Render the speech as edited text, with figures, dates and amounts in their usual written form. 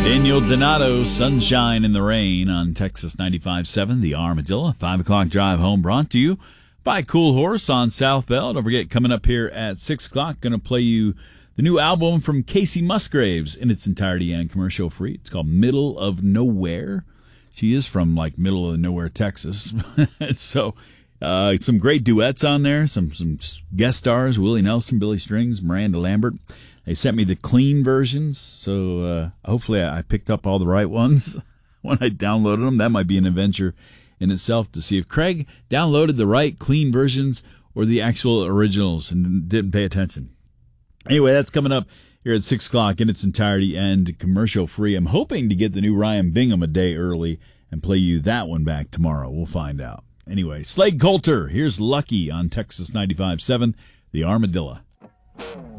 Daniel Donato, Sunshine in the Rain on Texas 95.7, The Armadillo. 5 o'clock drive home brought to you by Cool Horse on South Bell. Don't forget, coming up here at 6 o'clock, going to play you the new album from Casey Musgraves in its entirety and commercial free. It's called Middle of Nowhere. She is from like middle of nowhere, Texas. So some great duets on there, some guest stars, Willie Nelson, Billy Strings, Miranda Lambert. They sent me the clean versions, so hopefully I picked up all the right ones when I downloaded them. That might be an adventure in itself to see if Craig downloaded the right clean versions or the actual originals and didn't pay attention. Anyway, that's coming up here at 6 o'clock in its entirety and commercial free. I'm hoping to get the new Ryan Bingham a day early and play you that one back tomorrow. We'll find out. Anyway, Slade Coulter, here's Lucky on Texas 95.7, The Armadillo.